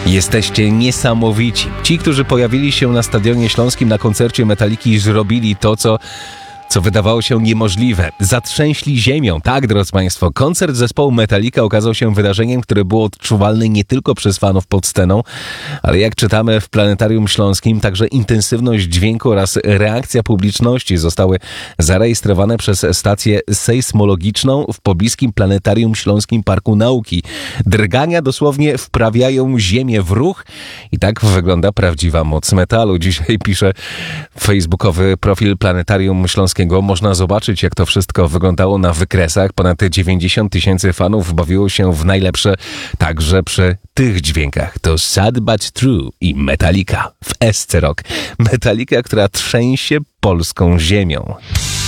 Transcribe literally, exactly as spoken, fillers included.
Jesteście niesamowici. Ci, którzy pojawili się na Stadionie Śląskim na koncercie Metaliki, zrobili to, co... co wydawało się niemożliwe. Zatrzęśli ziemią. Tak, drodzy Państwo, koncert zespołu Metallica okazał się wydarzeniem, które było odczuwalne nie tylko przez fanów pod sceną, ale jak czytamy w Planetarium Śląskim, także intensywność dźwięku oraz reakcja publiczności zostały zarejestrowane przez stację sejsmologiczną w pobliskim Planetarium Śląskim Parku Nauki. Drgania dosłownie wprawiają ziemię w ruch i tak wygląda prawdziwa moc metalu. Dzisiaj pisze facebookowy profil Planetarium Śląskiego. Można zobaczyć, jak to wszystko wyglądało na wykresach. Ponad dziewięćdziesiąt tysięcy fanów bawiło się w najlepsze także przy tych dźwiękach. To Sad But True i Metallica w S C Rock. Metallica, która trzęsie polską ziemią.